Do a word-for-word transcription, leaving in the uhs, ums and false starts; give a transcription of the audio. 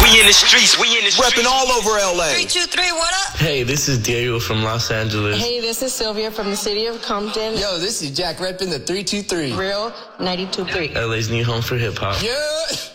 We in the streets, we in the streets. Repping all over L A. Three, two, three, what up? Hey, this is Diego from Los Angeles. Hey, this is Sylvia from the city of Compton. Yo, this is Jack repping the three two three. Real ninety-two point three. L A's new home for hip hop. Yeah.